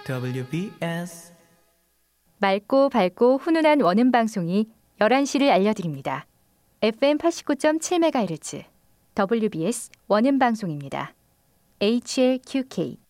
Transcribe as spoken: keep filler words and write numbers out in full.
더블유비에스 맑고 밝고 훈훈한 원음 방송이 열한 시를 알려드립니다. 에프엠 팔십구 점 칠 메가헤르츠 더블유비에스 원음 방송입니다. 에이치엘큐케이